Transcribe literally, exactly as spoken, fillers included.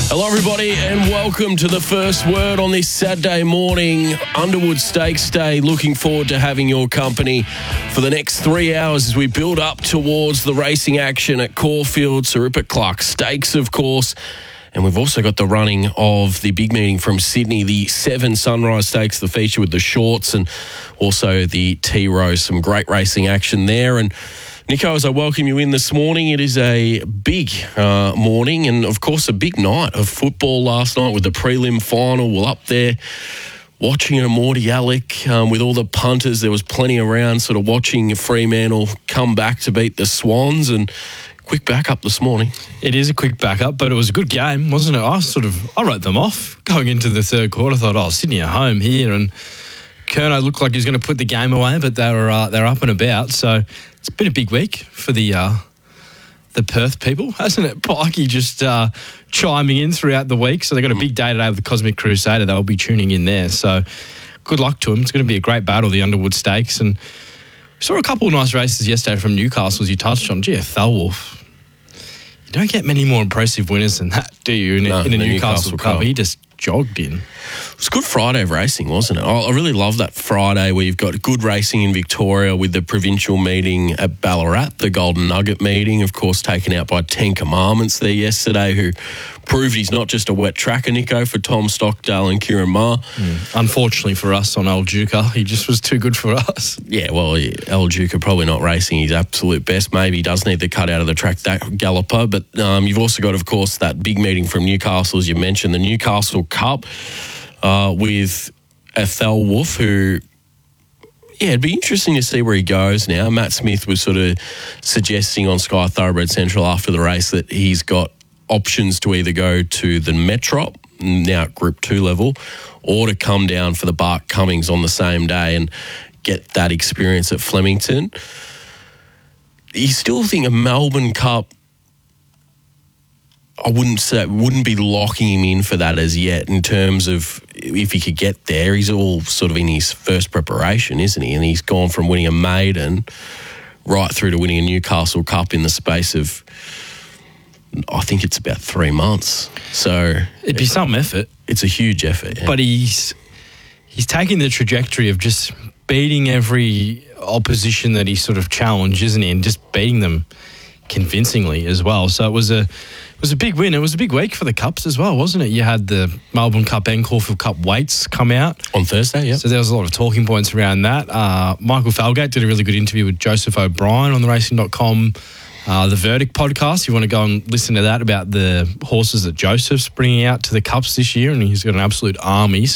Hello, everybody, and welcome to the first word on this Saturday morning, Underwood Stakes Day. Looking forward to having your company for the next three hours as we build up towards the racing action at Caulfield, Sir Rupert Clarke Stakes, of course. And we've also got the running of the big meeting from Sydney, the Seven Sunrise Stakes, the feature with the shorts, and also the T-Row. Some great racing action there. And Nico, as I welcome you in this morning, it is a big uh, morning and, of course, a big night of football last night with the prelim final. We're up there watching a Morty Alec um, with all the punters. There was plenty around sort of watching Fremantle come back to beat the Swans, and quick backup this morning. It is a quick backup, but it was a good game, wasn't it? I sort of, I wrote them off going into the third quarter. I thought, oh, Sydney at home here, and Curnow looked like he was going to put the game away, but they were uh, they're up and about. So it's been a big week for the uh, the Perth people, hasn't it? Pikey just uh, chiming in throughout the week. So they've got a big day today with the Cosmic Crusader. They'll be tuning in there. So good luck to them. It's going to be a great battle, the Underwood Stakes. And we saw a couple of nice races yesterday from Newcastle, as you touched on. Gee, Thelwolf. You don't get many more impressive winners than that, do you, in, no, a, in a Newcastle, Newcastle Cup? Cup. He just jogged in. It was a good Friday of racing, wasn't it? I really love that Friday where you've got good racing in Victoria with the provincial meeting at Ballarat, the Golden Nugget meeting, of course, taken out by Ten Commandments there yesterday, who proved he's not just a wet tracker, Nico, for Tom Stockdale and Kieran Maher. Mm. Unfortunately for us on El Duca, he just was too good for us. Yeah, well, El Duca probably not racing his absolute best. Maybe he does need the cut out of the track, that galloper. But um, you've also got, of course, that big meeting from Newcastle, as you mentioned, the Newcastle Cup uh, with Thelwolf, who... Yeah, it'd be interesting to see where he goes now. Matt Smith was sort of suggesting on Sky Thoroughbred Central after the race that he's got options to either go to the Metrop, now at Group two level, or to come down for the Bart Cummings on the same day and get that experience at Flemington. You still think a Melbourne Cup, I wouldn't say, wouldn't be locking him in for that as yet in terms of if he could get there. He's all sort of in his first preparation, isn't he? And he's gone from winning a maiden right through to winning a Newcastle Cup in the space of, I think it's about three months. So it'd be some effort. It's a huge effort. Yeah. But he's he's taking the trajectory of just beating every opposition that he sort of challenged, isn't he? And just beating them convincingly as well. So it was a it was a big win. It was a big week for the Cups as well, wasn't it? You had the Melbourne Cup and Caulfield Cup weights come out on Thursday, yeah. So there was a lot of talking points around that. Uh, Michael Falgate did a really good interview with Joseph O'Brien on the racing dot com Uh, the Verdict podcast. You want to go and listen to that about the horses that Joseph's bringing out to the Cups this year, and he's got an absolute army.